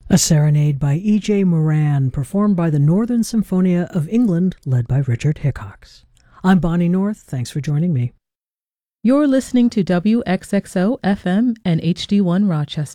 A serenade by E.J. Moran, performed by the Northern Symphonia of England, led by Richard Hickox. I'm Bonnie North. Thanks for joining me. You're listening to WXXO FM and HD1 Rochester.